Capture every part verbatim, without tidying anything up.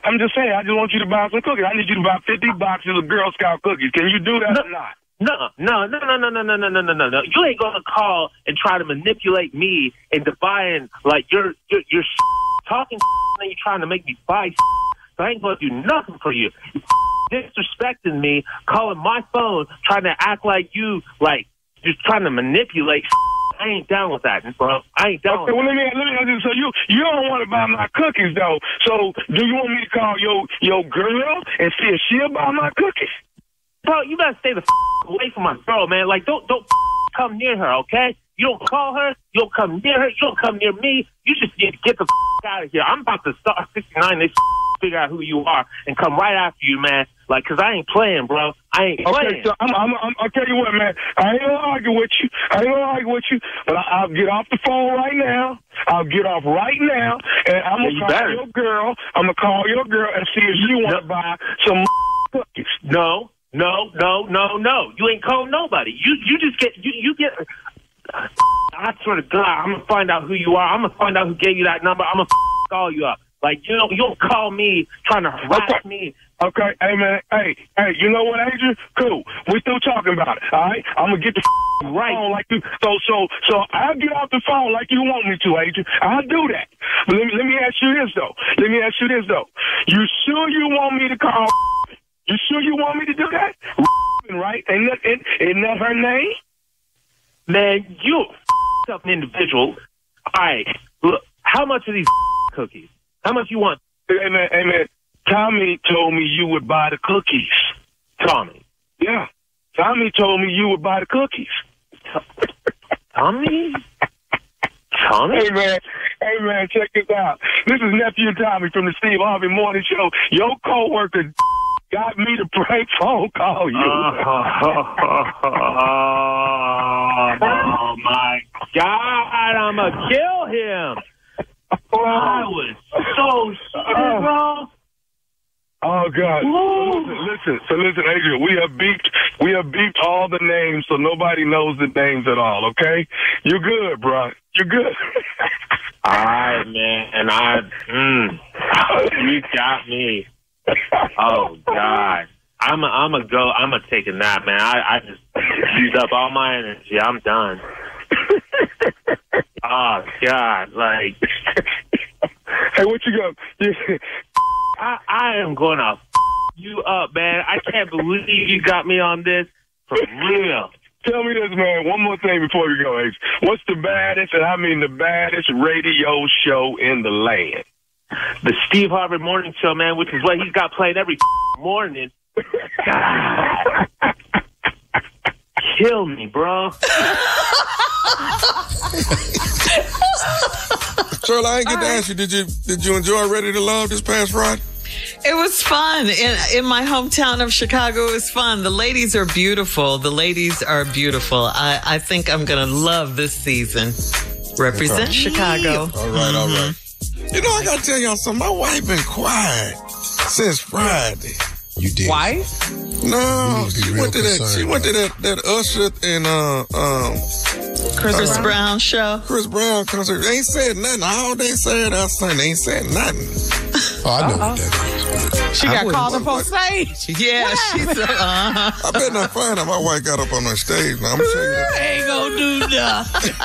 I'm just saying, I just want you to buy some cookies. I need you to buy fifty boxes of Girl Scout cookies. Can you do that no, or not? No, no, no, no, no, no, no, no, no, no, no, no. You ain't gonna call and try to manipulate me into buying, like, you're, you're, you're talking and you're trying to make me buy so I ain't gonna do nothing for you. You're disrespecting me, calling my phone, trying to act like you, like, just trying to manipulate. I ain't down with that, bro. I ain't down okay, with well, that. let me, let me, so you, you don't want to buy my cookies, though. So do you want me to call your, your girl and see if she'll buy my cookies? Bro, you better stay the f away from my girl, man. Like, don't don't f come near her, okay? You don't call her. You don't come near her. You don't come near me. You just need to get the f out of here. I'm about to start sixty-nine. They f figure out who you are and come right after you, man. Like, because I ain't playing, bro. I ain't playing. Okay, so I'm, I'm, I'm, I'll tell you what, man. I ain't going to argue with you. I ain't going to argue with you. But I, I'll get off the phone right now. I'll get off right now. And I'm going to yeah, call better. your girl. I'm going to call your girl and see if she want to no. buy some cookies. No. No, no, no, no. You ain't called nobody. You you just get, you, you get, I swear to God, I'm going to find out who you are. I'm going to find out who gave you that number. I'm going to call you up. Like, you know, you don't call me trying to harass okay. me. Okay, hey, man, hey, hey, you know what, Adrian? Cool. We still talking about it, all right? I'm going to get the right. phone like you. So, so, so I'll get off the phone like you want me to, Adrian. I'll do that. But let me, let me ask you this, though. Let me ask you this, though. You sure you want me to call? You sure you want me to do that? Right? Ain't that, ain't, isn't that her name? Man, you a f***ing individual. All right, look, how much are these cookies? How much you want? Hey, man, hey, man, Tommy told me you would buy the cookies. Tommy? Yeah. Tommy told me you would buy the cookies. Tommy? Tommy? Hey, man. Hey, man, check this out. This is Nephew Tommy from the Steve Harvey Morning Show. Your coworker got me to prank phone call you. Oh, my God. I'm going to kill him. I was so scared, bro. Oh, God. So listen, listen, so listen, Adrian, we have beeped, we have beeped all the names so nobody knows the names at all, okay? You're good, bro. You're good. All right, man. And I, mm, you got me. Oh, God. I'm a, I'm a go. I'm going to take a nap, man. I, I just used up all my energy. I'm done. Oh, God. Like, hey, what you got? I, I am going to f you up, man. I can't believe you got me on this. For real. Tell me this, man. One more thing before we go, Ace. What's the baddest, and I mean the baddest radio show in the land? The Steve Harvey Morning Show, man, which is what he's got played every morning. God. Kill me, bro. Shirley, I ain't get to ask you, did you did you enjoy Ready to Love this past Friday? It was fun. In, in my hometown of Chicago, it was fun. The ladies are beautiful. The ladies are beautiful. I, I think I'm going to love this season. Represent okay. Chicago. All right, mm-hmm. all right. You know, I got to tell y'all something. My wife been quiet since Friday. You did. Why? No, she went to that. She went to that that Usher and uh um Chris uh, Brown show. Chris Brown concert. They ain't said nothing. All they said that Sunday ain't said nothing. Oh, I know Uh-oh. what that is. She got called up on stage. Yeah, what? she's. Uh, uh-huh. I better not find out my wife got up on the stage. Now I'm saying that. Ain't gonna do nothing.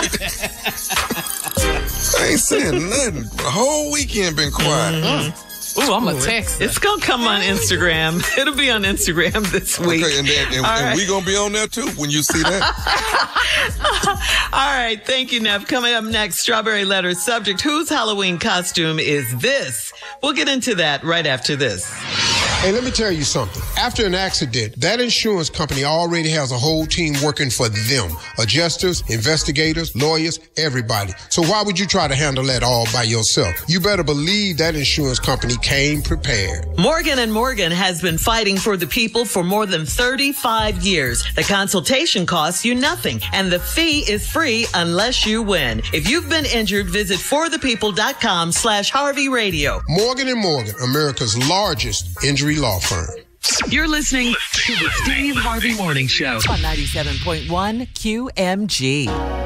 I ain't saying nothing. The whole weekend been quiet. Mm-hmm. Ooh, I'm going to text her. It's going to come on Instagram. It'll be on Instagram this week. Okay, and, then, and, and right. we going to be on there too when you see that. All right. Thank you, Nev. Coming up next, Strawberry Letter subject. Whose Halloween costume is this? We'll get into that right after this. Hey, let me tell you something. After an accident, that insurance company already has a whole team working for them. Adjusters, investigators, lawyers, everybody. So why would you try to handle that all by yourself? You better believe that insurance company came prepared. Morgan and Morgan has been fighting for the people for more than thirty-five years. The consultation costs you nothing, and the fee is free unless you win. If you've been injured, visit forthepeople.com slash Harvey Radio. Morgan and Morgan, America's largest injury law firm. You're listening to the Steve Harvey Morning Show on ninety-seven point one Q M G.